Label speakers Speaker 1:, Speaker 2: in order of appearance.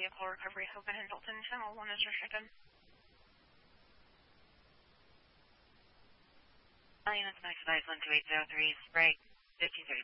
Speaker 1: Vehicle Recovery, Hogan and Dalton. Channel 1 is restricted.
Speaker 2: Units Max 1280 spray 1530.